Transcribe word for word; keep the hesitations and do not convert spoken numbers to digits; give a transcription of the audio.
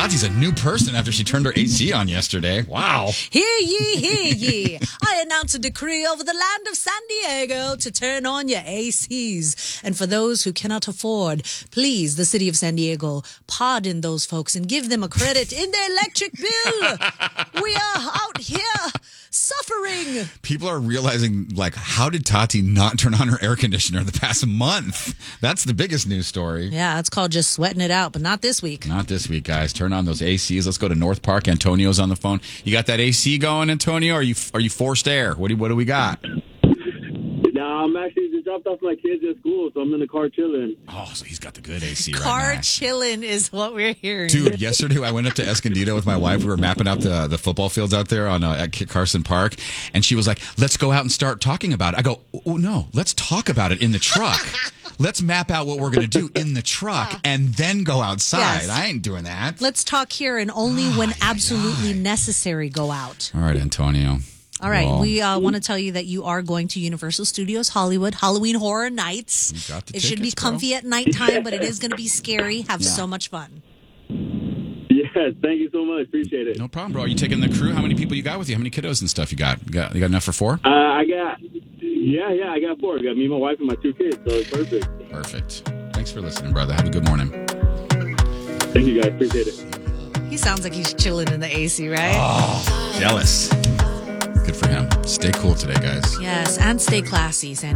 Tati's a new person after she turned her A C on yesterday. Wow. Hear ye, hear ye. I announce a decree over the land of San Diego to turn on your A Cs. And for those who cannot afford, please, the city of San Diego, pardon those folks and give them a credit in their electric bill. We are out here suffering. People are realizing, like, how did Tati not turn on her air conditioner the past month? That's the biggest news story. Yeah, it's called just sweating it out, but not this week. Not this week, guys. Turn on those A Cs. Let's go to North Park. Antonio's on the phone. You got that A C going, Antonio? Or are you are you forced air? What do what do we got? No, I'm actually just dropped off my kids at school, so I'm in the car chilling. Oh, so he's got the good A C right now. Car chilling is what we're hearing. Dude, yesterday I went up to Escondido with my wife. We were mapping out the the football fields out there on uh, at Kit Carson Park, and she was like, "Let's go out and start talking about it." I go, "Oh no, let's talk about it in the truck. Let's map out what we're going to do in the truck, and then go outside." Yes. I ain't doing that. Let's talk here and only Ay, when ay, absolutely ay. necessary go out. All right, Antonio. All right, Well, we uh, want to tell you that you are going to Universal Studios Hollywood Halloween Horror Nights. You got the it should be tickets, bro. comfy at nighttime, but it is going to be scary. Have Yeah. so much fun. Yes, thank you so much. Appreciate it. No problem, bro. Are you taking the crew? How many people you got with you? How many kiddos and stuff you got? You got, you got enough for four? Uh, I got, yeah, yeah, I got four. I got me, my wife, and my two kids, so it's perfect. Perfect. Thanks for listening, brother. Have a good morning. Thank you, guys. Appreciate it. He sounds like he's chilling in the A C, right? Oh, jealous. Good for him. Stay cool today, guys. Yes, and stay classy, San